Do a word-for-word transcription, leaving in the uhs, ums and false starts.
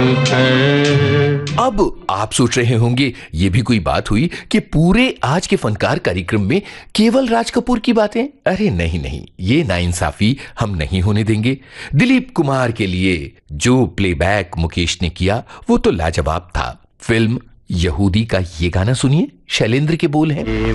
अब आप सोच रहे होंगे ये भी कोई बात हुई कि पूरे आज के फनकार कार्यक्रम में केवल राज कपूर की बातें। अरे नहीं नहीं, ये नाइंसाफी हम नहीं होने देंगे। दिलीप कुमार के लिए जो प्लेबैक मुकेश ने किया वो तो लाजवाब था। फिल्म यहूदी का ये गाना सुनिए, शैलेंद्र के बोल हैं।